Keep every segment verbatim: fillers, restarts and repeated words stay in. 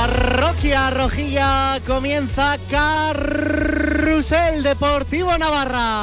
Parroquia Rojilla, comienza Carrusel Deportivo Navarra.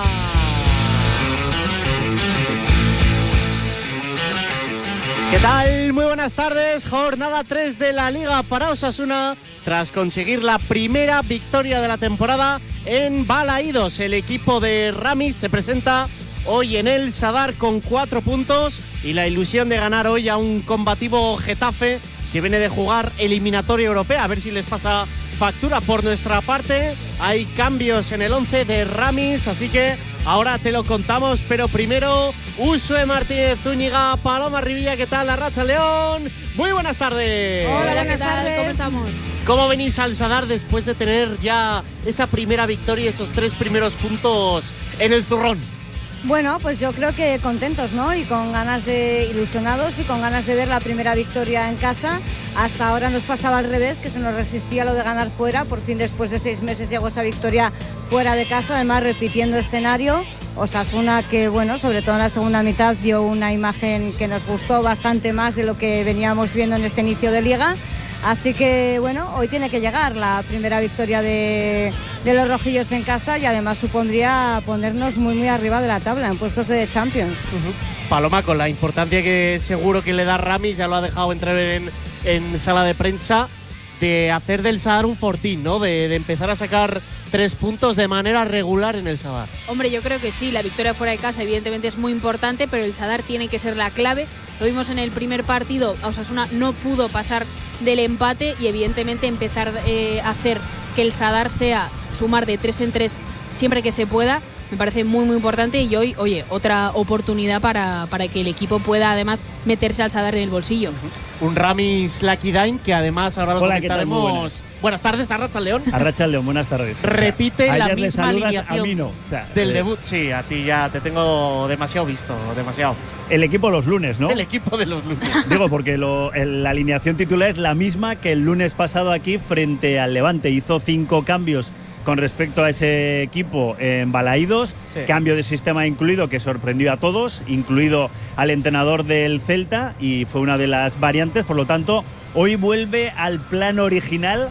¿Qué tal? Muy buenas tardes. Jornada tres de la Liga para Osasuna. Tras conseguir la primera victoria de la temporada en Balaídos, el equipo de Ramis se presenta hoy en el Sadar con cuatro puntos y la ilusión de ganar hoy a un combativo Getafe que viene de jugar eliminatoria europea. A ver si les pasa factura. Por nuestra parte, hay cambios en el once de Ramis, así que ahora te lo contamos, pero primero Usue Martínez Zúñiga, Paloma Rivilla, ¿qué tal? Arratsaldeon, muy buenas tardes. Hola, buenas tardes. ¿Cómo estamos? ¿Cómo venís al Sadar después de tener ya esa primera victoria y esos tres primeros puntos en el zurrón? Bueno, pues yo creo que contentos, ¿no? Y con ganas de ilusionados y con ganas de ver la primera victoria en casa. Hasta ahora nos pasaba al revés, que se nos resistía lo de ganar fuera. Por fin, después de seis meses, llegó esa victoria fuera de casa, además repitiendo escenario. Osasuna, que bueno, sobre todo en la segunda mitad, dio una imagen que nos gustó bastante más de lo que veníamos viendo en este inicio de Liga. Así que, bueno, hoy tiene que llegar la primera victoria de, de los rojillos en casa y además supondría ponernos muy, muy arriba de la tabla, en puestos de Champions. Uh-huh. Paloma, con la importancia que seguro que le da Ramis, ya lo ha dejado entrar en, en sala de prensa, de hacer del Sadar un fortín, ¿no? De, de empezar a sacar tres puntos de manera regular en el Sadar. Hombre, yo creo que sí, la victoria fuera de casa evidentemente es muy importante, pero el Sadar tiene que ser la clave. Lo vimos en el primer partido, Osasuna no pudo pasar del empate y evidentemente empezar eh, a hacer que el Sadar sea sumar de tres en tres siempre que se pueda. Me parece muy muy importante y hoy, oye, otra oportunidad para, para que el equipo pueda además meterse al Sadar en el bolsillo. Uh-huh. Un Ramis Lucky Dime que además ahora lo Hola, comentaremos. buenas. buenas tardes, Arratsaldeon. Arratsaldeon, buenas tardes. Repite o sea, la ayer misma le saludas, alineación a mí no. O sea, del eh, debut. Sí, a ti ya te tengo demasiado visto, demasiado. El equipo los lunes, ¿no? El equipo de los lunes. Digo, porque lo, el, la alineación titular es la misma que el lunes pasado aquí frente al Levante. Hizo cinco cambios con respecto a ese equipo en Balaídos, sí. Cambio de sistema incluido que sorprendió a todos, incluido al entrenador del Celta, y fue una de las variantes. Por lo tanto, hoy vuelve al plan original,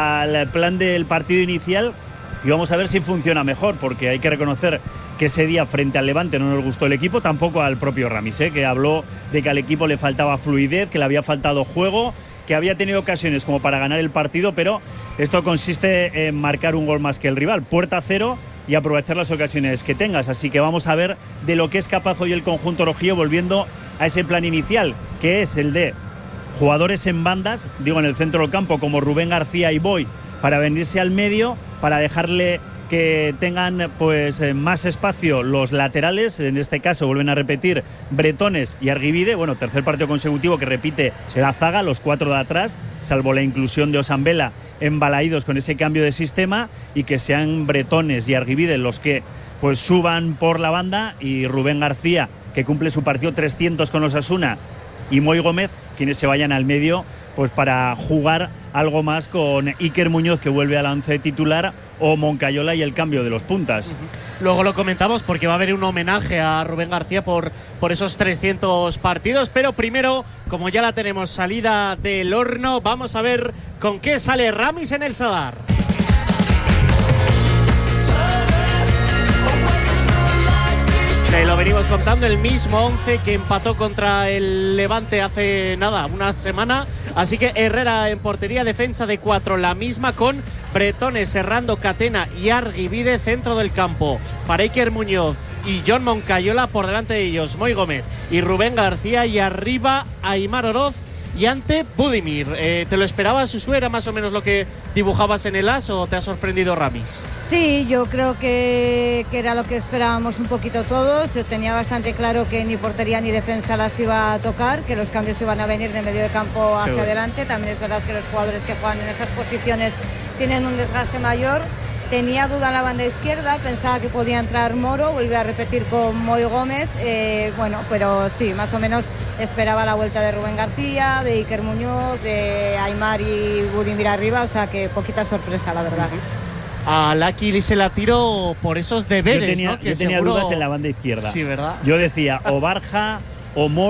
al plan del partido inicial, y vamos a ver si funciona mejor, porque hay que reconocer que ese día frente al Levante no nos gustó el equipo, tampoco al propio Ramis, ¿eh? Que habló de que al equipo le faltaba fluidez, que le había faltado juego, que había tenido ocasiones como para ganar el partido, pero esto consiste en marcar un gol más que el rival, puerta cero, y aprovechar las ocasiones que tengas. Así que vamos a ver de lo que es capaz hoy el conjunto rojillo, volviendo a ese plan inicial, que es el de jugadores en bandas, digo en el centro del campo, como Rubén García y Boy, para venirse al medio, para dejarle que tengan pues más espacio los laterales. En este caso vuelven a repetir Bretones y Argibide, bueno, tercer partido consecutivo que repite la zaga, los cuatro de atrás, salvo la inclusión de Osambela en Balaídos con ese cambio de sistema, y que sean Bretones y Argibide los que pues suban por la banda, y Rubén García, que cumple su partido trescientos con Osasuna, y Moy Gómez, quienes se vayan al medio pues para jugar algo más con Iker Muñoz, que vuelve al once titular, o Moncayola y el cambio de los puntas. Uh-huh. Luego lo comentamos porque va a haber un homenaje a Rubén García por, por esos trescientos partidos, pero primero, como ya la tenemos salida del horno, vamos a ver con qué sale Ramis en el Sadar. Te lo venimos contando, el mismo once que empató contra el Levante hace nada, una semana. Así que Herrera en portería, defensa de cuatro, la misma con Bretones, Serrando, Catena y Argibide, centro del campo. Para Iker Muñoz y John Moncayola, por delante de ellos Moy Gómez y Rubén García, y arriba Aimar Oroz y ante Budimir. Eh, ¿Te lo esperabas, Usue? ¿Era más o menos lo que dibujabas en el as o te ha sorprendido Ramis? Sí, yo creo que, que era lo que esperábamos un poquito todos. Yo tenía bastante claro que ni portería ni defensa las iba a tocar, que los cambios iban a venir de medio de campo hacia sí, adelante. También es verdad que los jugadores que juegan en esas posiciones tienen un desgaste mayor. Tenía duda en la banda izquierda, pensaba que podía entrar Moro, volví a repetir con Moy Gómez, eh, bueno, pero sí, más o menos esperaba la vuelta de Rubén García, de Iker Muñoz, de Aimar y Budimir arriba, o sea que poquita sorpresa, la verdad. A Lucky se la tiró por esos deberes, yo tenía, ¿no? Que yo tenía seguro... dudas en la banda izquierda. Sí, ¿verdad? Yo decía o Barja o Moro,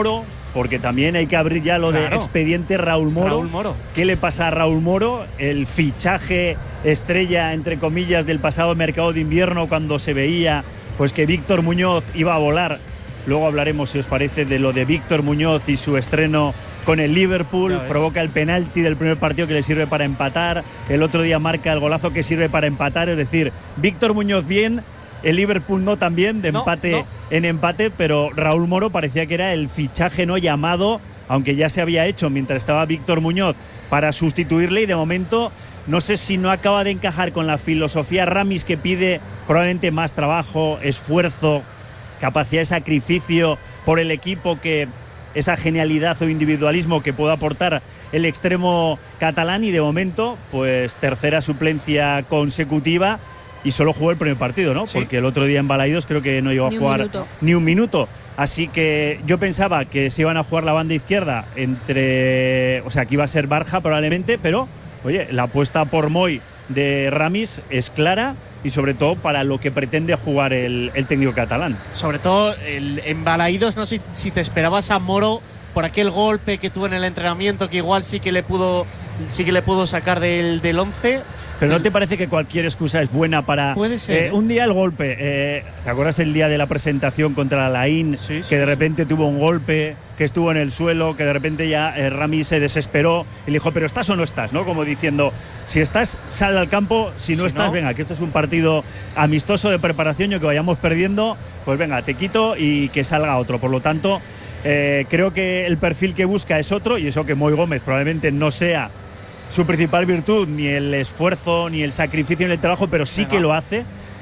porque también hay que abrir ya lo Claro. de expediente Raúl Moro. Raúl Moro. ¿Qué le pasa a Raúl Moro? El fichaje estrella, entre comillas, del pasado mercado de invierno, cuando se veía pues que Víctor Muñoz iba a volar. Luego hablaremos, si os parece, de lo de Víctor Muñoz y su estreno con el Liverpool. Provoca el penalti del primer partido que le sirve para empatar. El otro día marca el golazo que sirve para empatar. Es decir, Víctor Muñoz bien, el Liverpool no tan bien, de No, empate no. en empate, pero Raúl Moro parecía que era el fichaje no llamado, aunque ya se había hecho mientras estaba Víctor Muñoz para sustituirle, y de momento no sé si no acaba de encajar con la filosofía Ramis, que pide probablemente más trabajo, esfuerzo, capacidad de sacrificio por el equipo, que esa genialidad o individualismo que pueda aportar el extremo catalán, y de momento pues tercera suplencia consecutiva y solo jugó el primer partido, ¿no? Sí. Porque el otro día en Balaídos creo que no llegó a Ni un jugar minuto. ni un minuto. Así que yo pensaba que se iban a jugar la banda izquierda entre, o sea, que iba a ser Barja probablemente, pero oye, la apuesta por Moy de Ramis es clara, y sobre todo para lo que pretende jugar el, el técnico catalán. Sobre todo el, en Balaídos, no sé si te esperabas a Moro por aquel golpe que tuvo en el entrenamiento, que igual sí que le pudo, sí que le pudo sacar del, del once. Pero ¿no te parece que cualquier excusa es buena para… Puede ser, eh, ¿eh? Un día el golpe, eh, ¿te acuerdas el día de la presentación contra la Laín? Sí, sí, que de sí. repente tuvo un golpe, que estuvo en el suelo, que de repente ya eh, Rami se desesperó y le dijo, ¿pero estás o no estás? ¿No? Como diciendo, si estás, sal al campo, si no Si estás, no. venga, que esto es un partido amistoso de preparación, y que vayamos perdiendo, pues venga, te quito y que salga otro. Por lo tanto, eh, creo que el perfil que busca es otro, y eso que Moy Gómez probablemente no sea su principal virtud, ni el esfuerzo, ni el sacrificio en el trabajo, pero sí Venga. que lo hace.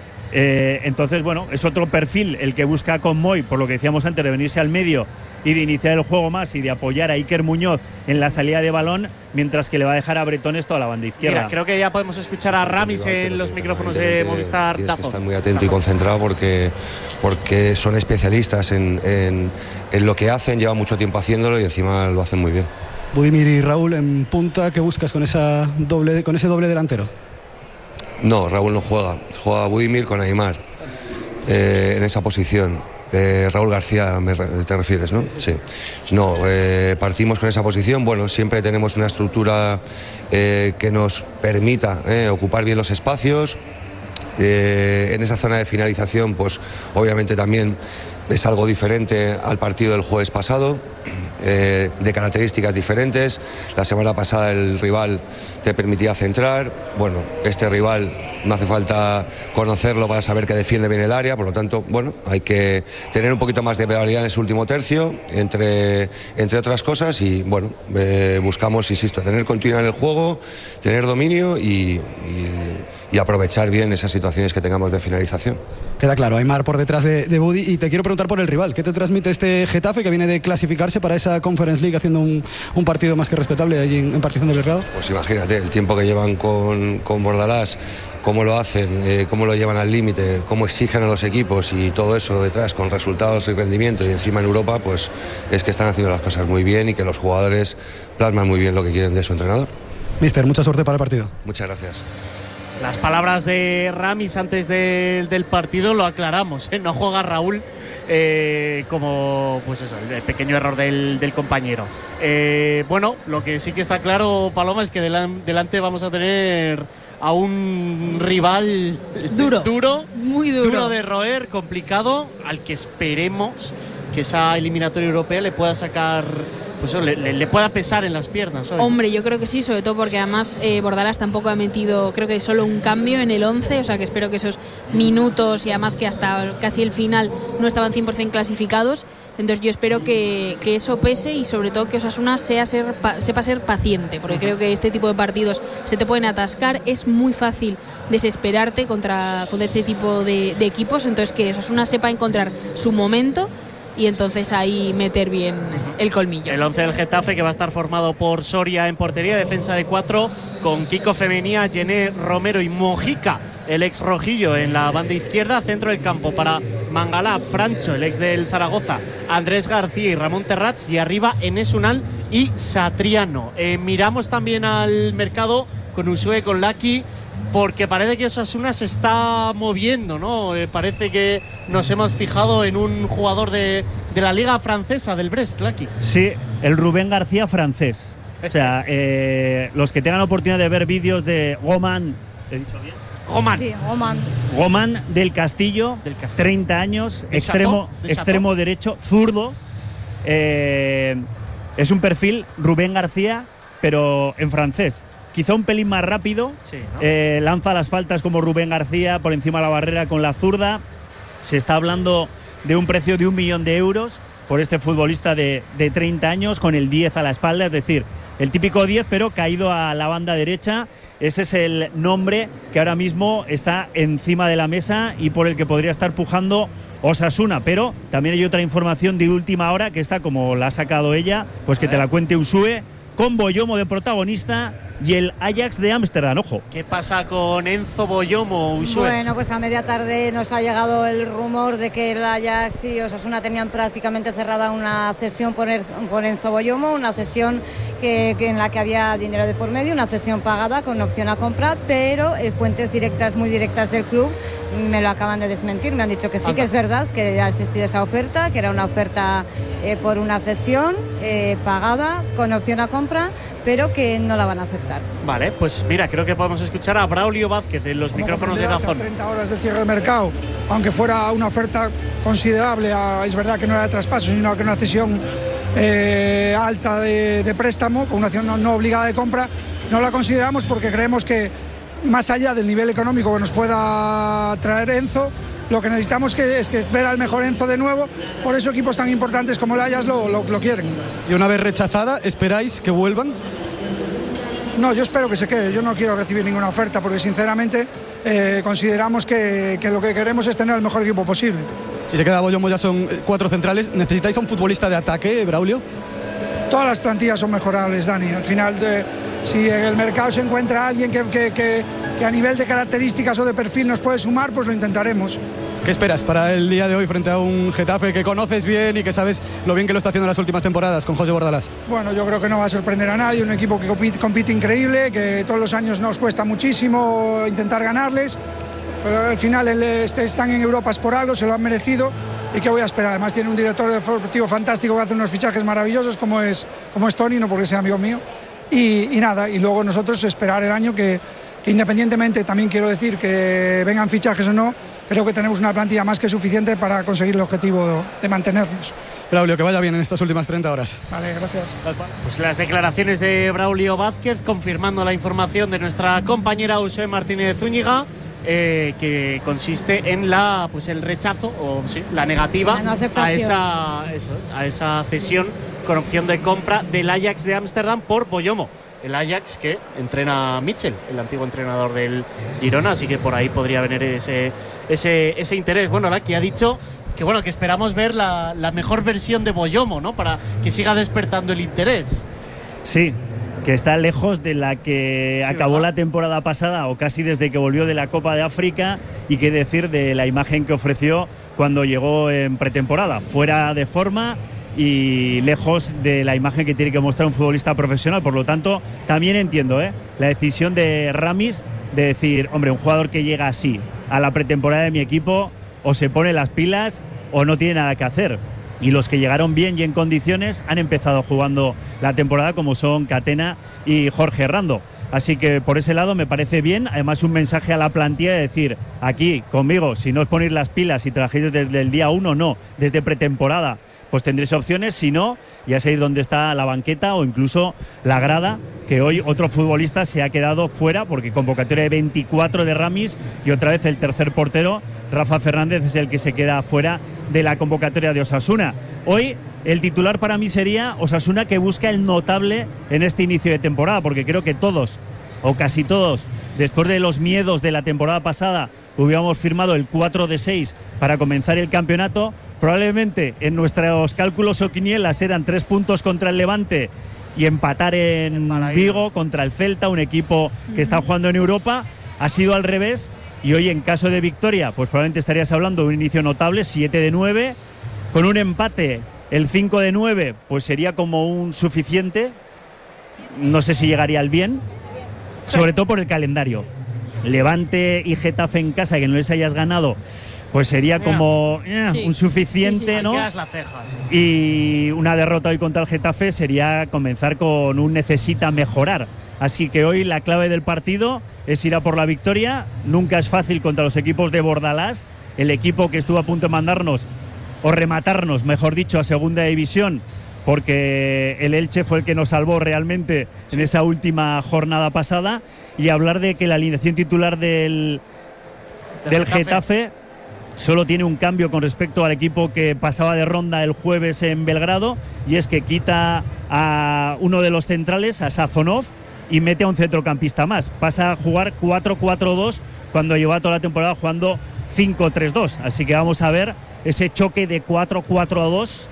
Eh, entonces, bueno, es otro perfil el que busca con Moy, por lo que decíamos antes, de venirse al medio y de iniciar el juego más y de apoyar a Iker Muñoz en la salida de balón, mientras que le va a dejar a Bretones toda la banda izquierda. Mira, creo que ya podemos escuchar a Ramis en los micrófonos de Movistar Tienes que Dazón. estar muy atento y concentrado, porque, porque son especialistas en, en, en lo que hacen, llevan mucho tiempo haciéndolo y encima lo hacen muy bien. Budimir y Raúl en punta, ¿qué buscas con, esa doble, con ese doble delantero? No, Raúl no juega, juega Budimir con Aimar eh, en esa posición. De Raúl García me re- te refieres, ¿no? Sí. No, eh, partimos con esa posición. Bueno, siempre tenemos una estructura eh, que nos permita eh, ocupar bien los espacios. Eh, en esa zona de finalización, pues obviamente también es algo diferente al partido del jueves pasado, eh, de características diferentes. La semana pasada el rival te permitía centrar. Bueno, este rival no hace falta conocerlo para saber que defiende bien el área, por lo tanto, bueno, hay que tener un poquito más de prioridad en ese último tercio, entre, entre otras cosas, y bueno, eh, buscamos, insisto, tener continuidad en el juego, tener dominio y, y, y aprovechar bien esas situaciones que tengamos de finalización. Queda claro, Aimar por detrás de, de Budi, y te quiero preguntar por el rival. ¿Qué te transmite este Getafe, que viene de clasificarse para esa Conference League, haciendo un, un partido más que respetable allí en, en Partizan de Belgrado? Pues imagínate el tiempo que llevan con, con Bordalás, cómo lo hacen, eh, cómo lo llevan al límite, cómo exigen a los equipos y todo eso detrás, con resultados y rendimiento, y encima en Europa, pues es que están haciendo las cosas muy bien y que los jugadores plasman muy bien lo que quieren de su entrenador. Mister, mucha suerte para el partido. Muchas gracias. Las palabras de Ramis antes de- del partido lo aclaramos, ¿eh? No juega Raúl, eh, como pues eso, el pequeño error del, del compañero. Eh, bueno, lo que sí que está claro, Paloma, es que delan- delante vamos a tener a un rival Duro. duro, Muy duro. duro de roer, complicado, al que esperemos que esa eliminatoria europea le pueda sacar, pues eso, le, le- le pueda pesar en las piernas. ¿sabes? Hombre, yo creo que sí, sobre todo porque además eh, Bordalás tampoco ha metido, creo que solo un cambio en el once, o sea que espero que esos minutos, y además que hasta casi el final no estaban cien por ciento clasificados, entonces yo espero que, que eso pese, y sobre todo que Osasuna sea ser, pa- sepa ser paciente, porque creo que este tipo de partidos se te pueden atascar, es muy fácil desesperarte contra, contra este tipo de, de equipos, entonces que Osasuna sepa encontrar su momento y entonces ahí meter bien el colmillo. El once del Getafe, que va a estar formado por Soria en portería, defensa de cuatro, con Kiko Femenía, Yené Romero y Mojica, el ex rojillo, en la banda izquierda. Centro del campo para Mangalá, Francho, el ex del Zaragoza, Andrés García y Ramón Terrats, y arriba Enes Unal y Satriano. Eh, miramos también al mercado con Usue, con Laki. porque parece que Osasuna se está moviendo, ¿no? Eh, parece que nos hemos fijado en un jugador de, de la liga francesa, del Brest, Lucky. Sí, el Rubén García francés. O sea, eh, los que tengan la oportunidad de ver vídeos de Goman, ¿he dicho bien? Goman. Sí, Goman. Goman del Castillo, del Castillo. treinta años, ¿De extremo, Chateau? ¿De extremo Chateau? derecho, zurdo. Eh, es un perfil Rubén García, pero en francés. Quizá un pelín más rápido, sí, ¿no? eh, lanza las faltas como Rubén García por encima de la barrera con la zurda. Se está hablando de un precio de un millón de euros por este futbolista de, de treinta años con el diez a la espalda, es decir, el típico diez pero caído a la banda derecha. Ese es el nombre que ahora mismo está encima de la mesa y por el que podría estar pujando Osasuna, pero también hay otra información de última hora que está, como la ha sacado ella, pues que te la cuente Usue, con Boyomo de protagonista y el Ajax de Ámsterdam, ojo. ¿Qué pasa con Enzo Boyomo, Usue? Bueno, pues a media tarde nos ha llegado el rumor de que el Ajax y Osasuna tenían prácticamente cerrada una cesión por, er, por Enzo Boyomo, una cesión que, que en la que había dinero de por medio, una cesión pagada con opción a compra, pero eh, fuentes directas, muy directas del club, me lo acaban de desmentir, me han dicho que sí, Anda. que es verdad, que ha existido esa oferta, que era una oferta eh, por una cesión eh, pagada con opción a compra, pero que no la van a aceptar. Vale, pues mira, creo que podemos escuchar a Braulio Vázquez en los Como micrófonos de Dazón. treinta horas del cierre de mercado, aunque fuera una oferta considerable, es verdad que no era de traspaso, sino que era una cesión eh, alta de, de préstamo, con una acción no, no obligada de compra, no la consideramos porque creemos que más allá del nivel económico que nos pueda traer Enzo, lo que necesitamos que, es que ver al mejor Enzo de nuevo, por eso equipos tan importantes como el Ajax lo, lo, lo quieren. Y una vez rechazada, ¿esperáis que vuelvan? No, yo espero que se quede, yo no quiero recibir ninguna oferta porque sinceramente eh, consideramos que, que lo que queremos es tener el mejor equipo posible. Si se queda Boyomo ya son cuatro centrales, ¿necesitáis a un futbolista de ataque, Braulio? Todas las plantillas son mejorables, Dani, al final de, si en el mercado se encuentra alguien que, que, que, que a nivel de características o de perfil nos puede sumar, pues lo intentaremos. ¿Qué esperas para el día de hoy frente a un Getafe que conoces bien y que sabes lo bien que lo está haciendo en las últimas temporadas con José Bordalás? Bueno, yo creo que no va a sorprender a nadie, un equipo que compite, compite increíble, que todos los años nos cuesta muchísimo intentar ganarles, pero al final el, este, están en Europa es por algo, se lo han merecido y qué voy a esperar. Además tiene un director deportivo fantástico que hace unos fichajes maravillosos como es, como es Tony, no porque sea amigo mío, y, y nada, y luego nosotros esperar el año que, que independientemente, también quiero decir que vengan fichajes o no, creo que tenemos una plantilla más que suficiente para conseguir el objetivo de mantenernos. Braulio, que vaya bien en estas últimas treinta horas. Vale, gracias. Pues las declaraciones de Braulio Vázquez confirmando la información de nuestra compañera Usue Martínez Zúñiga, eh, que consiste en la, pues el rechazo o sí, la negativa la no a esa, eso, a esa cesión con opción de compra del Ajax de Ámsterdam por Boyomo. El Ajax que entrena a Mitchell, el antiguo entrenador del Girona, así que por ahí podría venir ese, ese, ese interés. Bueno, la que ha dicho que bueno, que esperamos ver la, la mejor versión de Boyomo, ¿no? Para que siga despertando el interés. Sí, que está lejos de la que sí, acabó ¿verdad? La temporada pasada o casi desde que volvió de la Copa de África, y qué decir de la imagen que ofreció cuando llegó en pretemporada, fuera de forma y lejos de la imagen que tiene que mostrar un futbolista profesional. Por lo tanto, también entiendo ¿eh? la decisión de Ramis de decir, hombre, un jugador que llega así a la pretemporada de mi equipo o se pone las pilas o no tiene nada que hacer. Y los que llegaron bien y en condiciones han empezado jugando la temporada, como son Catena y Jorge Herrando. Así que por ese lado me parece bien. Además, un mensaje a la plantilla de decir, aquí conmigo, si no os ponéis las pilas y trabajáis desde el día uno, no, desde pretemporada, pues tendréis opciones. Si no, ya sabéis dónde está la banqueta o incluso la grada, que hoy otro futbolista se ha quedado fuera porque convocatoria de veinticuatro de Ramis y otra vez el tercer portero, Rafa Fernández, es el que se queda fuera de la convocatoria de Osasuna. Hoy el titular para mí sería Osasuna, que busca el notable en este inicio de temporada, porque creo que todos, o casi todos, después de los miedos de la temporada pasada, hubiéramos firmado el cuatro de seis para comenzar el campeonato. Probablemente en nuestros cálculos o quinielas eran tres puntos contra el Levante y empatar en Vigo contra el Celta, un equipo que está jugando en Europa. Ha sido al revés y hoy, en caso de victoria, pues probablemente estarías hablando de un inicio notable, siete de nueve. Con un empate, el cinco de nueve, pues sería como un suficiente. No sé si llegaría al bien, sobre todo por el calendario. Levante y Getafe en casa, que no les hayas ganado, pues sería como eh, sí. un suficiente, sí, sí. ¿no? La ceja, sí. Y una derrota hoy contra el Getafe sería comenzar con un necesita mejorar. Así que hoy la clave del partido es ir a por la victoria. Nunca es fácil contra los equipos de Bordalás, el equipo que estuvo a punto de mandarnos, o rematarnos, mejor dicho, a segunda división, porque el Elche fue el que nos salvó realmente en esa última jornada pasada. Y hablar de que la alineación titular del, del Getafe. Getafe solo tiene un cambio con respecto al equipo que pasaba de ronda el jueves en Belgrado, y es que quita a uno de los centrales, a Sazonov, y mete a un centrocampista más. Pasa a jugar cuatro cuatro dos cuando lleva toda la temporada jugando cinco tres dos. Así que vamos a ver ese choque de cuatro cuatro dos.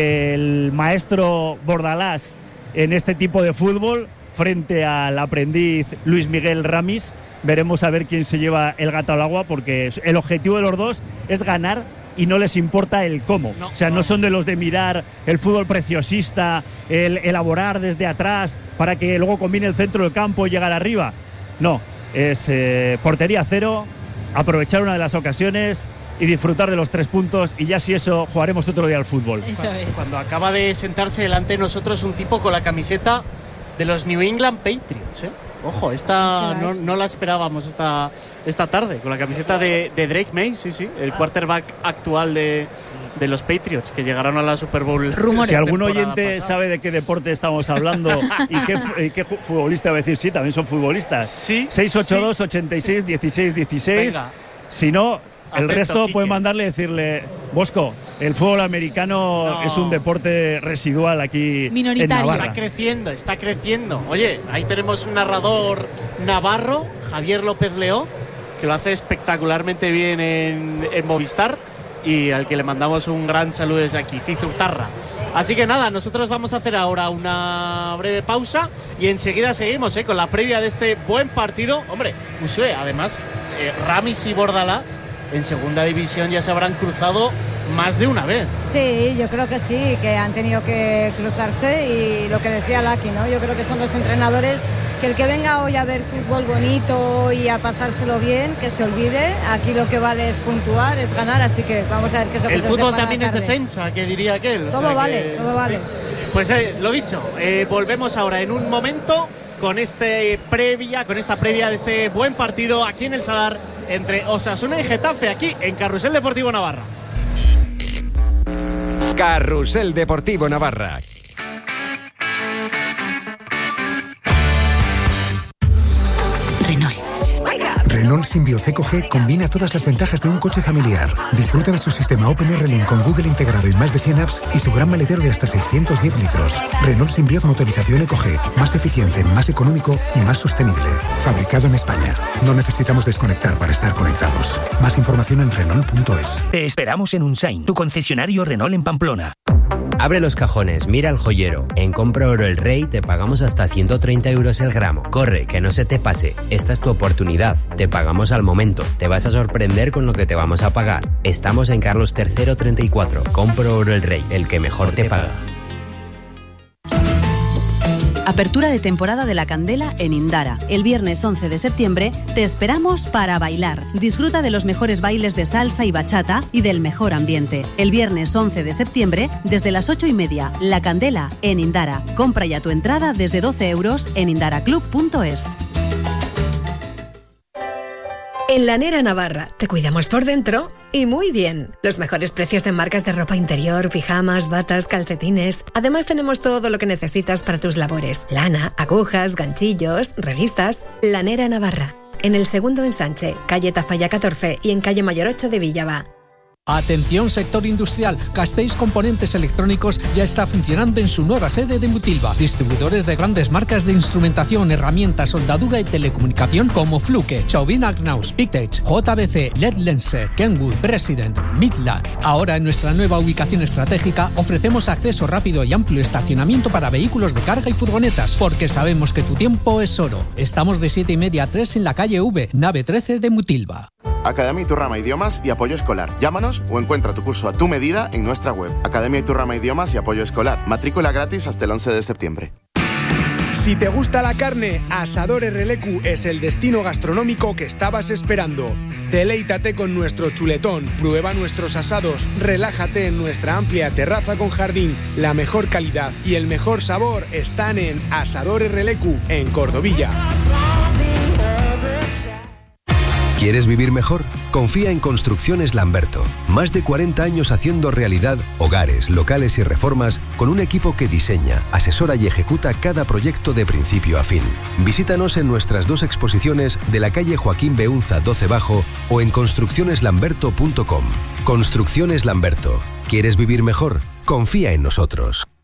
El maestro Bordalás en este tipo de fútbol frente al aprendiz Luis Miguel Ramis. Veremos a ver quién se lleva el gato al agua, porque el objetivo de los dos es ganar y no les importa el cómo. No, o sea, no son de los de mirar el fútbol preciosista, el elaborar desde atrás para que luego combine el centro del campo y llegar arriba. No, es eh, portería cero, aprovechar una de las ocasiones y disfrutar de los tres puntos, y ya si eso jugaremos otro día al fútbol. Eso es. Cuando acaba de sentarse delante de nosotros un tipo con la camiseta de los New England Patriots, ¿eh? Ojo, esta no, no la esperábamos esta, esta tarde, con la camiseta de, de Drake May, sí, sí, el quarterback actual de, de los Patriots, que llegaron a la Super Bowl. Rumores. Si algún oyente pasada. sabe de qué deporte estamos hablando y qué, y qué futbolista va a decir, sí, también son futbolistas. Sí. seis ocho dos, ochenta y seis, dieciséis dieciséis. Venga. Si no, el Atento, resto Quique. puede mandarle y decirle, Bosco, el fútbol americano no. es un deporte residual aquí minoritario. en Navarra. Está creciendo, está creciendo. Oye, ahí tenemos un narrador navarro, Javier López Leoz, que lo hace espectacularmente bien en, en Movistar, y al que le mandamos un gran saludo desde aquí, Cizurtarra. Así que nada, nosotros vamos a hacer ahora una breve pausa y enseguida seguimos ¿eh? con la previa de este buen partido. Hombre, Usue, además, eh, Ramis y Bordalás en segunda división ya se habrán cruzado más de una vez. Sí, yo creo que sí, que han tenido que cruzarse, y lo que decía Laki, ¿no? Yo creo que son dos entrenadores que el que venga hoy a ver fútbol bonito y a pasárselo bien, que se olvide. Aquí lo que vale es puntuar, es ganar, así que vamos a ver qué es lo que El fútbol también es defensa, que diría aquel. Todo o sea vale, que, todo vale. Pues eh, lo dicho, eh, volvemos ahora en un momento con este previa, con esta previa de este buen partido aquí en el Sadar entre Osasuna y Getafe, aquí en Carrusel Deportivo Navarra. Carrusel Deportivo Navarra. Renault Symbio C G combina todas las ventajas de un coche familiar. Disfruta de su sistema OpenR Link con Google integrado y más de cien apps, y su gran maletero de hasta seiscientos diez litros. Renault Symbio motorización Eco G, más eficiente, más económico y más sostenible. Fabricado en España. No necesitamos desconectar para estar conectados. Más información en Renault punto es. Te esperamos en Unsain, tu concesionario Renault en Pamplona. Abre los cajones, mira el joyero. En Compra Oro El Rey te pagamos hasta ciento treinta euros el gramo. Corre, que no se te pase. Esta es tu oportunidad. Te pagamos al momento. Te vas a sorprender con lo que te vamos a pagar. Estamos en Carlos tercero treinta y cuatro. Compra Oro El Rey, el que mejor te paga. Apertura de temporada de la Candela en Indara. El viernes once de septiembre te esperamos para bailar. Disfruta de los mejores bailes de salsa y bachata y del mejor ambiente. El viernes once de septiembre, desde las ocho y media, La Candela en Indara. Compra ya tu entrada desde doce euros en indaraclub punto es. En Lanera Navarra te cuidamos por dentro y muy bien. Los mejores precios en marcas de ropa interior, pijamas, batas, calcetines. Además tenemos todo lo que necesitas para tus labores. Lana, agujas, ganchillos, revistas. Lanera Navarra. En el segundo ensanche, calle Tafalla catorce y en calle Mayor ocho de Villava. Atención sector industrial, Castells Componentes Electrónicos ya está funcionando en su nueva sede de Mutilva. Distribuidores de grandes marcas de instrumentación, herramientas, soldadura y telecomunicación como Fluke, Chauvin Agnaus, Pictech, J B C, L E D Lenser, Kenwood, President, Midland. Ahora en nuestra nueva ubicación estratégica ofrecemos acceso rápido y amplio estacionamiento para vehículos de carga y furgonetas, porque sabemos que tu tiempo es oro. Estamos de siete y media a tres en la calle V, nave trece de Mutilva. Academia Iturrama Idiomas y Apoyo Escolar. Llámanos o encuentra tu curso a tu medida en nuestra web. Academia Iturrama Idiomas y Apoyo Escolar. Matrícula gratis hasta el once de septiembre. Si te gusta la carne, Asadores Relecu es el destino gastronómico que estabas esperando. Deleítate con nuestro chuletón, prueba nuestros asados, relájate en nuestra amplia terraza con jardín. La mejor calidad y el mejor sabor están en Asadores Relecu, en Cordovilla. ¿Quieres vivir mejor? Confía en Construcciones Lamberto. Más de cuarenta años haciendo realidad hogares, locales y reformas con un equipo que diseña, asesora y ejecuta cada proyecto de principio a fin. Visítanos en nuestras dos exposiciones de la calle Joaquín Beunza doce Bajo o en construcciones lamberto punto com. Construcciones Lamberto. ¿Quieres vivir mejor? Confía en nosotros.